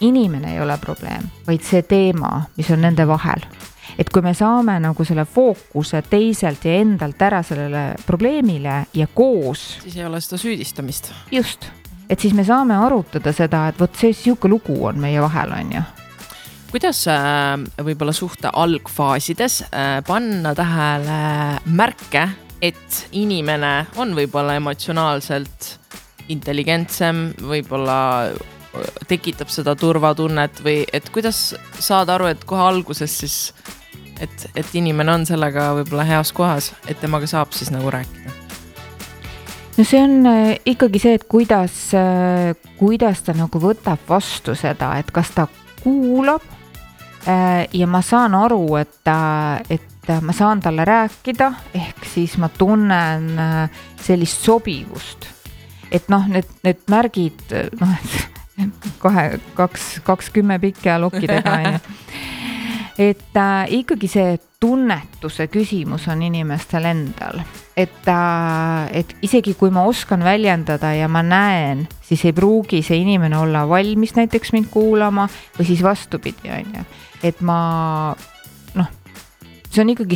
inimene ei ole probleem, vaid see teema, mis on nende vahel. Et kui me saame nagu selle fookuse teiselt ja endalt ära sellele probleemile ja koos. Siis ei ole seda süüdistamist. Just. Et siis me saame arutada seda, et võt see siuke lugu on meie vahel, on ju. Kuidas võib-olla suhte algfaasides panna tähele märke, et inimene on võib-olla emotsionaalselt intelligentsem, võib-olla tekitab seda turvatunnet või et kuidas saada aru, et kohe alguses siis, et inimene on sellega võib-olla heas kohas, et temaga saab siis nagu rääkida? No see on ikkagi see, et kuidas ta nagu võtab vastu seda, et kas ta kuulab ja ma saan aru, et ma saan talle rääkida, ehk siis ma tunnen sellist sobivust. Et noh, need märgid, kohe 2-10 pikki ja lokkidega. Et ikkagi see tunnetuse küsimus on inimestel endal. Et isegi kui ma oskan väljendada ja ma näen, siis ei pruugi see inimene olla valmis näiteks mind kuulama või siis vastupidi, on ju. Et see on ikkagi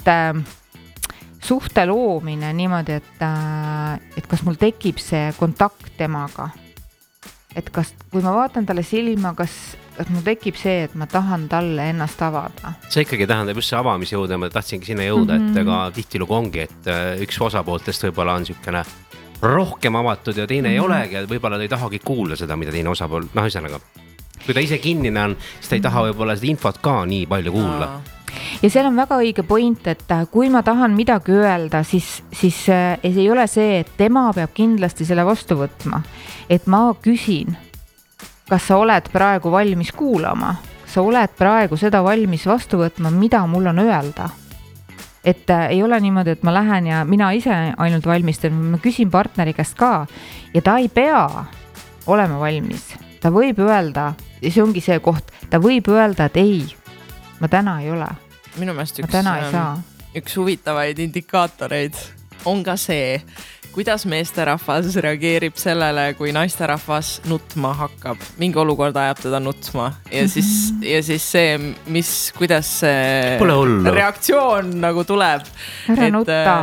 suhte loomine niimoodi, et kas mul tekib see kontakt temaga. Et kui ma vaatan talle silma, kas mul tekib see, et ma tahan talle ennast avada. See ikkagi tähendab just see avamisjõuda, ma tahtsingi sinna jõuda, et ega tihtilugu ongi, et üks osapooltest võib-olla on niisugune rohkem avatud ja teine ei olegi ja võib-olla ta ei tahagi kuulda seda, mida teine osapool, ühesõnaga, kui ta ise kinnine on, siis ta ei taha võib-olla seda infot ka nii palju kuulla. Ja seal on väga õige point, et kui ma tahan midagi öelda, siis ei ole see, et tema peab kindlasti selle vastu võtma. Et ma küsin, kas sa oled praegu valmis kuulama? Kas sa oled praegu seda valmis vastu võtma, mida mul on öelda? Et ei ole niimoodi, et ma lähen ja mina ise ainult valmistan, ma küsin partneri käest ka ja ta ei pea olema valmis. Ta võib öelda, ja see ongi see koht, ta võib öelda, et ei, ma täna ei ole. Minu meelest üks huvitavaid indikaatoreid on ka see, kuidas meesterahvas reageerib sellele, kui naisterahvas nutma hakkab. Mingi olukord ajab teda nutma ja siis see, kuidas see reaktsioon nagu tuleb. Ära nutta.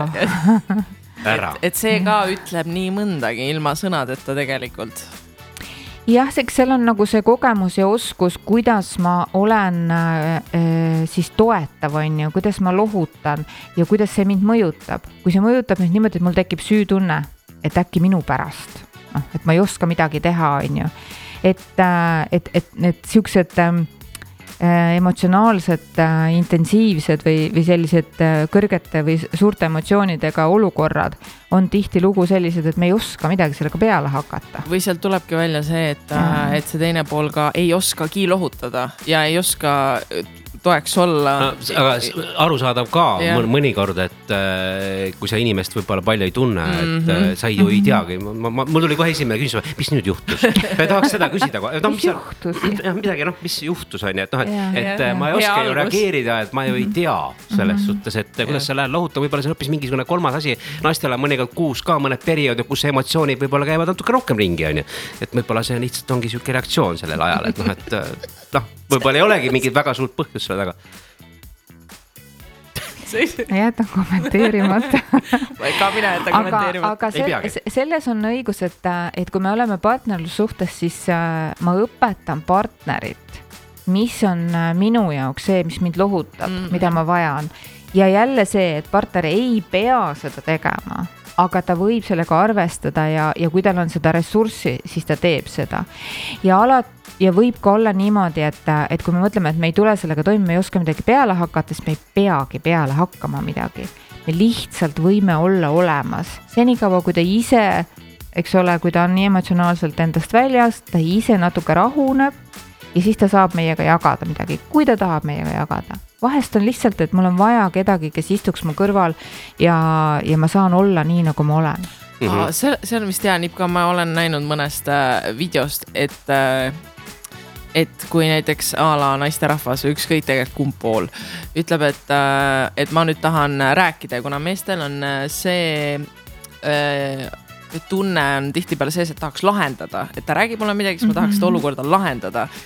Et see ka ütleb nii mõndagi ilma sõnadeta tegelikult. Jah, seal on nagu see kogemus ja oskus, kuidas ma olen siis toetav, on ju, kuidas ma lohutan ja kuidas see mind mõjutab. Kui see mõjutab nüüd niimoodi, et mul tekib süütunne, et äkki minu pärast, et ma ei oska midagi teha, on ju. Et need siuksed emotsionaalsed, intensiivsed või sellised kõrgete või suurte emotsioonidega olukorrad on tihti lugu sellised, et me ei oska midagi sellega peale hakata. Või sealt tulebki välja see, et see teine pool ka ei oskagi lohutada ja ei oska toeks olla. Aga arusaadav ka mõnikord, et kui sa inimest võib-olla palju ei tunne, et sa ju ei teagi. Mul tuli kohe esimene küsimus, mis nüüd juhtus? Ma tahaks seda küsida. Mis juhtus? Midagi, mis juhtus on, et ma ei oska ju reageerida, et ma ju ei tea selles suhtes, et kuidas sa lähed lohuta, võib-olla see hoopis mingisugune kolmas asi. Naistele mõnikord kuus ka mõned perioodi, kus emotsioonid võib-olla käivad natuke rohkem ringi, on ju. Et võib-olla see lihtsalt ongi siuke reaktsioon sellel ajal, et võib-olla ei olegi mingid väga suurt põhjus selle taga. Jätan kommenteerimata. Ka mina jätan kommenteerimata. Aga selles on õigus, et kui me oleme partnerlussuhtes, siis ma õpetan partnerit, mis on minu jaoks see, mis mind lohutab, mida ma vajan. Ja jälle see, et partner ei pea seda tegema, aga ta võib sellega arvestada ja kui tal on seda ressurssi, siis ta teeb seda. Ja võib ka olla niimoodi, et kui me mõtleme, et me ei tule sellega toime, me ei oska midagi peale hakata, siis me ei peagi peale hakkama midagi. Me lihtsalt võime olla olemas. Senikaua, kui ta ise, eks ole, kui ta on nii emotsionaalselt endast väljas, ta ise natuke rahuneb ja siis ta saab meiega jagada midagi, kui ta tahab meiega jagada. Vahest on lihtsalt, et mul on vaja kedagi, kes istuks mu kõrval ja ma saan olla nii, nagu ma olen. See on vist hea nipka, ma olen näinud mõnest videost, et kui näiteks ala naisterahvas või ükskõik tegelikult kumb pool ütleb, et ma nüüd tahan rääkida, kuna meestel on see tunne on tihtipeale sees, et tahaks lahendada, et ta räägib mulle midagi, siis ma tahaks seda olukorda lahendada